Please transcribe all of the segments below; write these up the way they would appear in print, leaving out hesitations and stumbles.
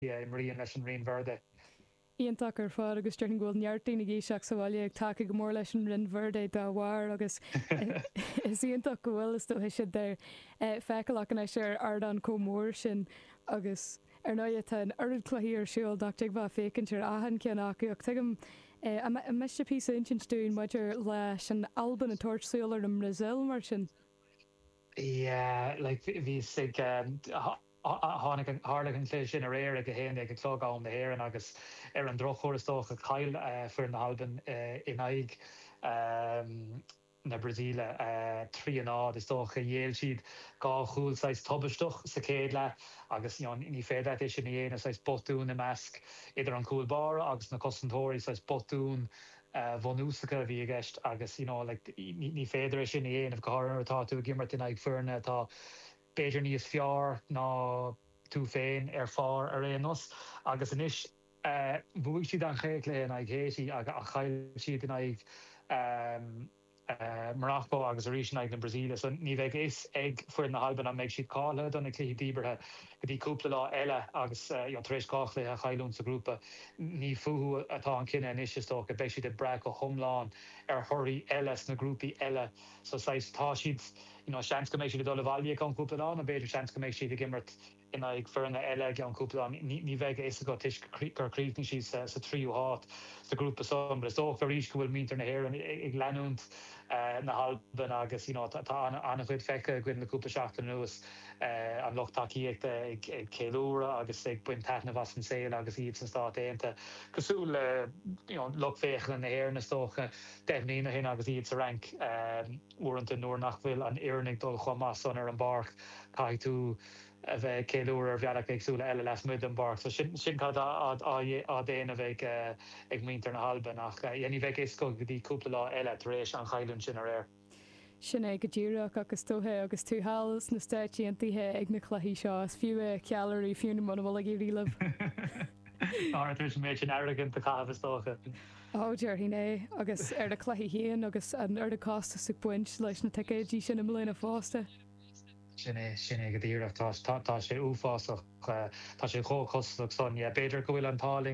Maríon leis an Rion Verde. Íonach ar fád agus steirn ghfuil neartdaoine géiseach sa bhaile ag take go mór leis an Rion Verde dá bhhair agus is íonach go bhfuil is dóthe siad there feiceach an éis ar ardan comór sin agus ar náide tá an ard chluí ar siúil dacht ag bheith fécinn ar ahan ceannach ach tuigem a meiste pí intin stúin maidir leis an alban a toirtsúil ar an Brazil mar sin. Yeah, like bhí sig hánig an clé sin ar éir go héana ag clógáin na hhéireann agus ar an drochóirtócha cail fuair na halban in aig na Brazíle trí an ád is dócha dhéal siad gá chúil sais tobastoch sa céad le agus ní féad é sin dhéana sais botún na measc idir an cúil bar agus na cosantóirí sais botún vonúsacha bhí gist agus ní féidir sin dhéanamh gáir atá tú gimmart in ag fuarna tá beidir níos fear ná tú féin ar fár ar réanos agus inis bhuaigh siad an chéiclé in ag héisí a chail siad in ag marachbó agus a rísin ag na Brazíle, so ní bheith is ag fuair na halban a méid siad cála donna clí díberthe go dtí cúpla lá eile agus tréis cáchla a chailún sa grúpa ní fuú atá an cinenne inis is tócha beidh siad bre go thomláin ar thoirí eile na grúpaí eile, so tá siad seans go méid siad dul bhaile an cúpla lá a beidir seans go méid siad gimmart in ag fearna eile an cúpla ní bheith is go tuis gur críomhní siad sa tríú háit sa grúpa som, is dócha ríis go bhfuil mítar na hhéireann ag leanúnt na halban agus tá anna chuid feice gcuin na cúpla seachtain nuas an lochtaíocht ag céúra agus ag buin teithna bhas an saoil agus iad san stát éanta cosúil lochféchan na hhéireann is dócha deimhnína hin agus iad sa rank uaireanta nuair nach bhfuil an iarnig dul chomá son ar an barc cai tú a bheith céúir ar bhealach agsúla eile leis mud an barc, so sin cad á déanamh ag mítar na halban ach dhéanamh bheith is go dtí cúpla lá eile rééis an chailún sin ar air. Sin é go ddíireach agus tóthe agus tú hálas na stáití an tithe ag na chluí seo as fiú cealairí fiúna mna bhla í rilamh. Áir méid sin airgant a cabhas tócha. Dear híné agus ar de chluí híon agus an ar de cásta sa buint leis na takeidí sin am lena fásta. Sinné go dtíireach tá sé úfásach tá sé chócosach son beidir go bhfuil an táling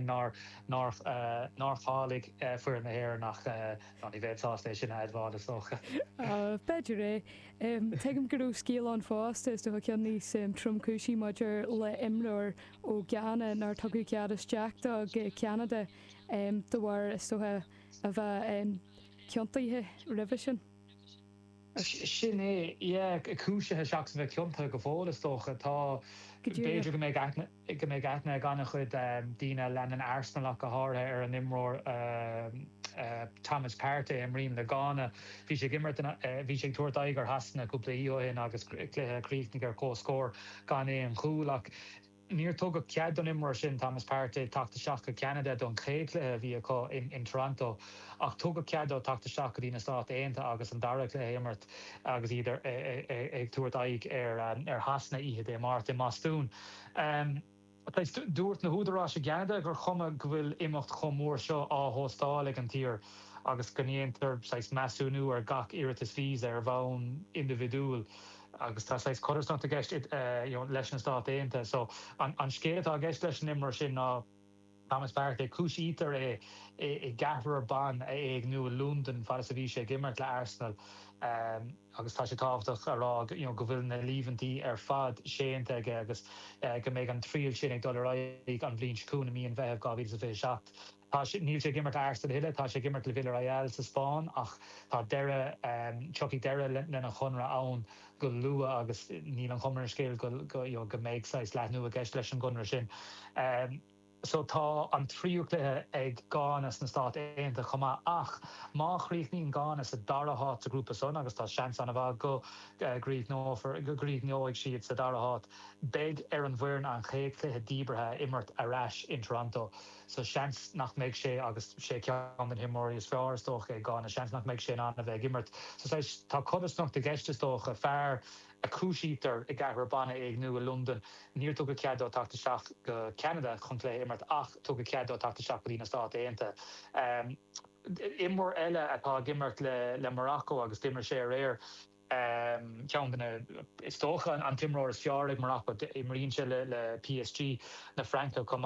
ná chálig fuair na hhéir nach í bheittáéis sin adháda socha. Beidir é tuigim gurú scíal an fásta is do cean níos tromcúsí maidir le imreoir ó Gheana nar tugu ceadas Jackta go Canada do bhhar is dothe a bheith ceantaithe ribh sin. Sin é cúisithe seach bheith cionnta go fólas tócha tá beidir go méid aithne ganna chud daoine lenan Arsenalach go háirthe ar an imreoir Thomas Partey am Rion na Ghana bhí sé gimmart bhí sé tuairtaigh ar hasna cúpla íohin agus cluthe críochnaigh ar cóscór gan é an chúlach. Níor tugad cead an imreoir sin Thomas Partey tagta seach go Canada don chéadchluthe bhí acu in Toronto ach tugad cead tagta seach go dtí na Stát Aontaithe agus an dara cluthe immert agus idir ag tuairtaigh ar hasna ihe dé mát i Mastún. Dúirt na húdarrá sé Canada gur chuma go bhfuil imeacht chomór seo á hóstálaigh an tír agus gonéantar measúnú ar gach iiritas fís ar bhán individuúil. agus tá seis choirstach a gceist leis an Stát Aontaithe, so an scéad tá gceist leis an imreoir sin ná Thomas Partey cúisítar i gahar ban ag nua Lúndan far sa bhí sé gimmart le Arsenal agus tá sé tábhachtach ará go bhfuil na líomhantí ar fad séanta agus go méid an tríomh sin ag dul raigh an bblin cúna míon bheith gá bhí sa bheith seach. Tá níl sé gimmart Arsenal hiile, tá sé gimmart le Villarreal sa Spáin ach tá deire choí deire lena chunra ann go lua agus níl an chumar scéil go méid sais leithnú a gceist leis an gunra sin. So tá an tríúchluthe ag Gánas na Stát Aontaithe chumá ach má chríochnaí Gána sa darathát sa grúpa son agus tá seans anna bh go gríomhnóigh siad sa darathát beid ar an bhhuireann an chéadchluthe díberthe immert arás in Toronto. So seans nach méid sé agus sé ceann an himóí is feartócha ag Gána, seans nach méid sé anna bheith immert. So tá codasnach de geistestócha fearr a cúisítar i gahar banna ag nua London. Níor tugad cead tagta seach go Canada chun lé immert ach tugad cead tagta seach go dtí na Stát Aontaithe. Imór eile atá gimmart le Morocco agus dimmer sé ar éir cean is tócha an timróir is fearr ag mar im rionse le PSG na Franco